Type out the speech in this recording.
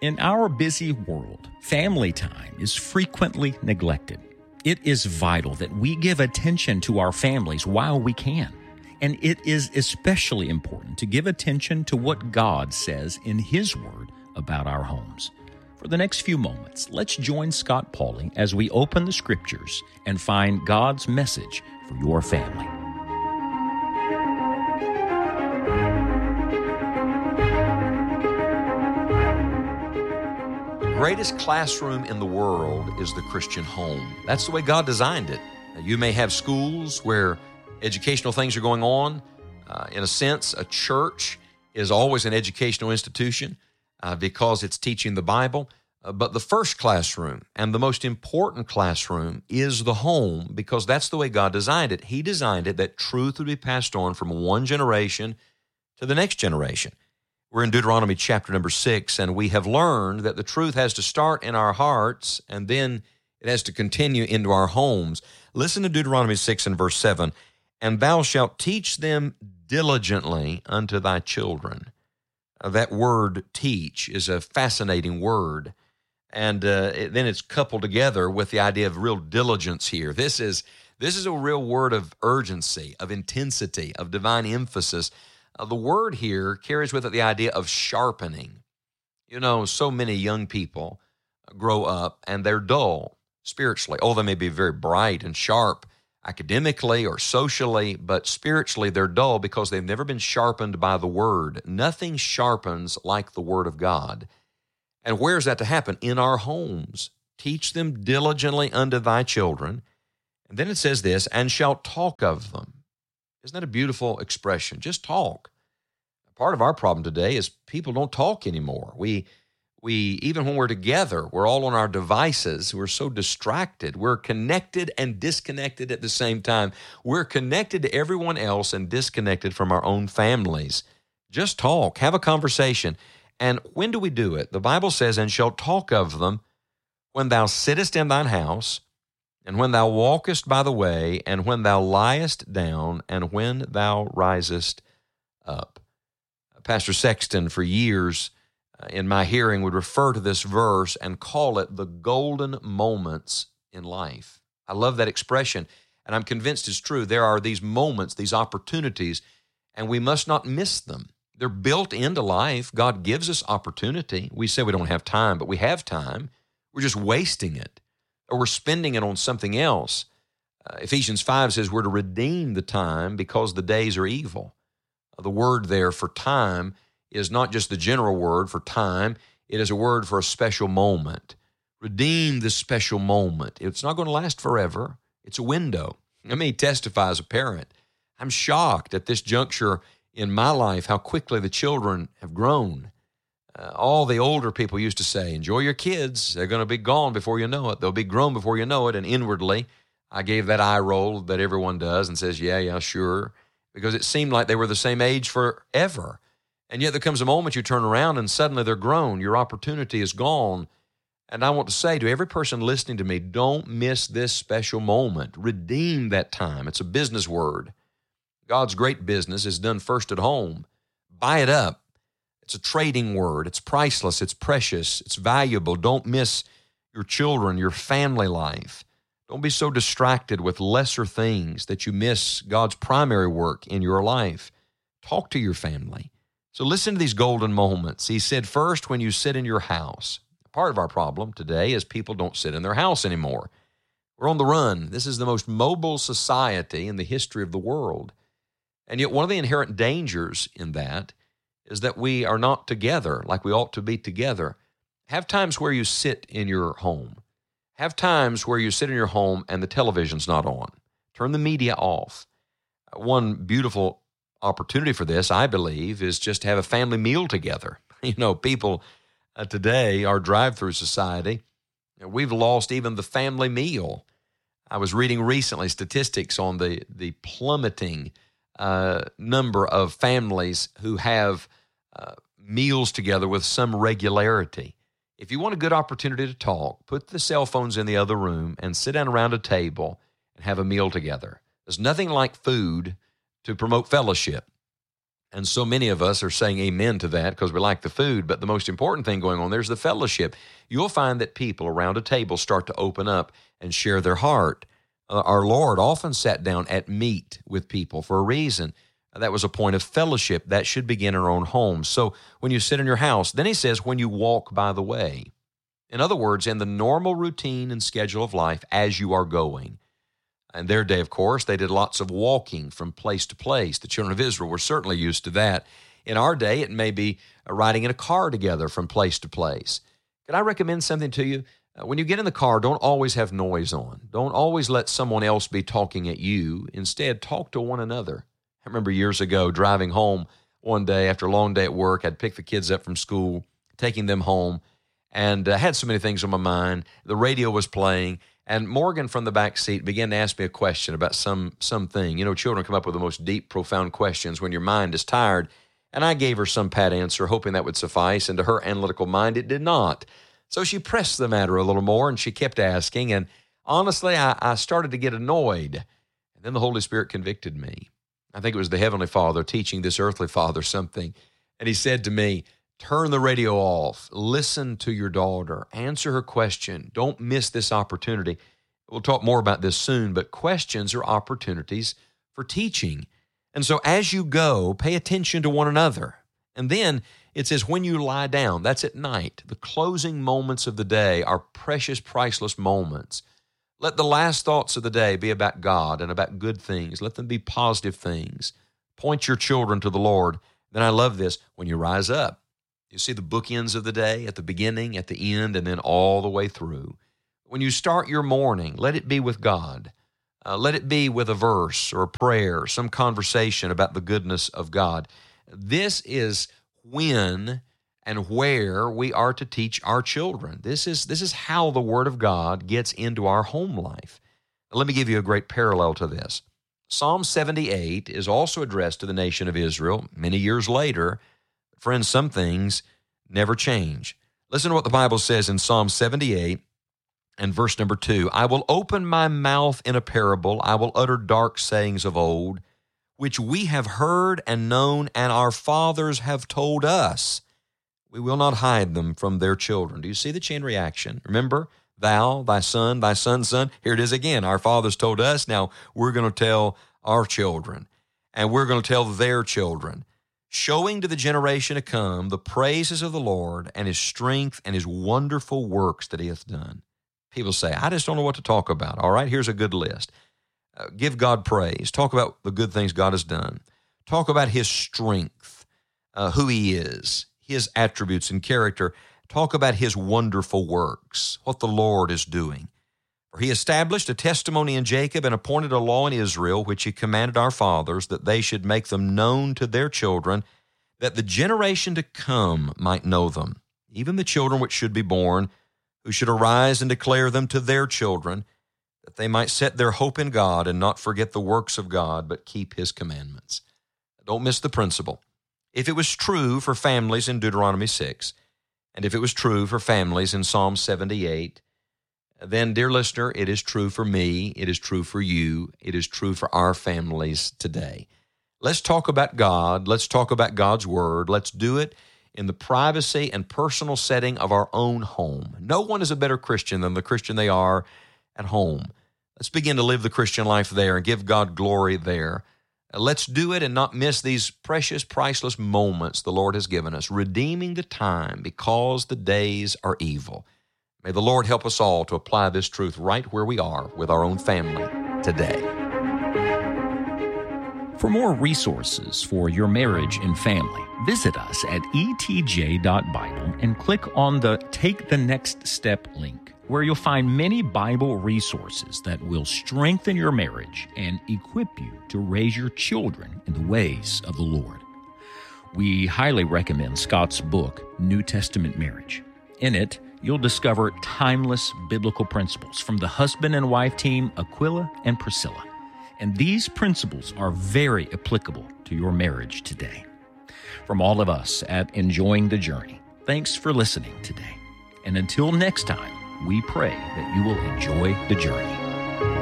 In our busy world, family time is frequently neglected. It is vital that we give attention to our families while we can. And it is especially important to give attention to what God says in His Word about our homes. For the next few moments, let's join Scott Pauley as we open the Scriptures and find God's message for your family. The greatest classroom in the world is the Christian home. That's the way God designed it. You may have schools where educational things are going on. In a sense, a church is always an educational institution because it's teaching the Bible. But the first classroom and the most important classroom is the home because that's the way God designed it. He designed it that truth would be passed on from one generation to the next generation. We're in Deuteronomy chapter number 6, and we have learned that the truth has to start in our hearts, and then it has to continue into our homes. Listen to Deuteronomy 6 and verse 7. And thou shalt teach them diligently unto thy children. That word teach is a fascinating word. And then it's coupled together with the idea of real diligence here. This is a real word of urgency, of intensity, of divine emphasis. The word here carries with it the idea of sharpening. You know, so many young people grow up and they're dull spiritually. Oh, they may be very bright and sharp academically or socially, but spiritually they're dull because they've never been sharpened by the Word. Nothing sharpens like the Word of God. And where is that to happen? In our homes. Teach them diligently unto thy children. And then it says this, and shalt talk of them. Isn't that a beautiful expression? Just talk. Part of our problem today is people don't talk anymore. We even when we're together, we're all on our devices. We're so distracted. We're connected and disconnected at the same time. We're connected to everyone else and disconnected from our own families. Just talk. Have a conversation. And when do we do it? The Bible says, and shalt talk of them when thou sittest in thine house, and when thou walkest by the way, and when thou liest down, and when thou risest up. Pastor Sexton, for years in my hearing, would refer to this verse and call it the golden moments in life. I love that expression, and I'm convinced it's true. There are these moments, these opportunities, and we must not miss them. They're built into life. God gives us opportunity. We say we don't have time, but we have time. We're just wasting it, or we're spending it on something else. Ephesians 5 says we're to redeem the time because the days are evil. The word there for time is not just the general word for time. It is a word for a special moment. Redeem this special moment. It's not going to last forever. It's a window. Let me testify as a parent. I'm shocked at this juncture in my life how quickly the children have grown. All the older people used to say, enjoy your kids. They're going to be gone before you know it. They'll be grown before you know it. And inwardly, I gave that eye roll that everyone does and says, yeah, sure. Because it seemed like they were the same age forever. And yet there comes a moment you turn around and suddenly they're grown. Your opportunity is gone. And I want to say to every person listening to me, don't miss this special moment. Redeem that time. It's a business word. God's great business is done first at home. Buy it up. It's a trading word. It's priceless. It's precious. It's valuable. Don't miss your children, your family life. Don't be so distracted with lesser things that you miss God's primary work in your life. Talk to your family. So listen to these golden moments. He said, first, when you sit in your house. Part of our problem today is people don't sit in their house anymore. We're on the run. This is the most mobile society in the history of the world. And yet one of the inherent dangers in that is that we are not together like we ought to be together. Have times where you sit in your home. Have times where you sit in your home and the television's not on. Turn the media off. One beautiful opportunity for this, I believe, is just to have a family meal together. You know, people today, our drive-through society, we've lost even the family meal. I was reading recently statistics on the plummeting number of families who have meals together with some regularity. If you want a good opportunity to talk, put the cell phones in the other room and sit down around a table and have a meal together. There's nothing like food to promote fellowship. And so many of us are saying amen to that because we like the food. But the most important thing going on there is the fellowship. You'll find that people around a table start to open up and share their heart. Our Lord often sat down at meat with people for a reason. That was a point of fellowship. That should begin in our own homes. So when you sit in your house, then he says, when you walk by the way. In other words, in the normal routine and schedule of life as you are going. In their day, of course, they did lots of walking from place to place. The children of Israel were certainly used to that. In our day, it may be riding in a car together from place to place. Could I recommend something to you? When you get in the car, don't always have noise on. Don't always let someone else be talking at you. Instead, talk to one another. I remember years ago driving home one day after a long day at work. I'd picked the kids up from school, taking them home, and I had so many things on my mind. The radio was playing, and Morgan from the back seat began to ask me a question about something. You know, children come up with the most deep, profound questions when your mind is tired, and I gave her some pat answer, hoping that would suffice, and to her analytical mind, it did not. So she pressed the matter a little more, and she kept asking, and honestly, I started to get annoyed. And then the Holy Spirit convicted me. I think it was the Heavenly Father teaching this earthly father something. And he said to me, turn the radio off, listen to your daughter, answer her question. Don't miss this opportunity. We'll talk more about this soon, but questions are opportunities for teaching. And so as you go, pay attention to one another. And then it says, when you lie down, that's at night. The closing moments of the day are precious, priceless moments. Let the last thoughts of the day be about God and about good things. Let them be positive things. Point your children to the Lord. Then I love this, when you rise up. You see the bookends of the day at the beginning, at the end, and then all the way through. When you start your morning, let it be with God. Let it be with a verse or a prayer, some conversation about the goodness of God. This is when and where we are to teach our children. This is how the Word of God gets into our home life. Let me give you a great parallel to this. Psalm 78 is also addressed to the nation of Israel many years later. Friends, some things never change. Listen to what the Bible says in Psalm 78 and verse number 2. I will open my mouth in a parable. I will utter dark sayings of old, which we have heard and known, and our fathers have told us. We will not hide them from their children. Do you see the chain reaction? Remember, thou, thy son's son. Here it is again. Our fathers told us. Now we're going to tell our children, and we're going to tell their children, showing to the generation to come the praises of the Lord and his strength and his wonderful works that he hath done. People say, I just don't know what to talk about. All right, here's a good list. Give God praise. Talk about the good things God has done. Talk about his strength, who he is, his attributes and character. Talk about his wonderful works, what the Lord is doing. For he established a testimony in Jacob and appointed a law in Israel, which he commanded our fathers, that they should make them known to their children, that the generation to come might know them, even the children which should be born, who should arise and declare them to their children, that they might set their hope in God and not forget the works of God, but keep his commandments. Don't miss the principle. If it was true for families in Deuteronomy 6, and if it was true for families in Psalm 78, then, dear listener, it is true for me, it is true for you, it is true for our families today. Let's talk about God. Let's talk about God's Word. Let's do it in the privacy and personal setting of our own home. No one is a better Christian than the Christian they are at home. Let's begin to live the Christian life there and give God glory there. Let's do it and not miss these precious, priceless moments the Lord has given us, redeeming the time because the days are evil. May the Lord help us all to apply this truth right where we are with our own family today. For more resources for your marriage and family, visit us at etj.bible and click on the Take the Next Step link, where you'll find many Bible resources that will strengthen your marriage and equip you to raise your children in the ways of the Lord. We highly recommend Scott's book, New Testament Marriage. In it, you'll discover timeless biblical principles from the husband and wife team, Aquila and Priscilla. And these principles are very applicable to your marriage today. From all of us at Enjoying the Journey, thanks for listening today. And until next time, we pray that you will enjoy the journey.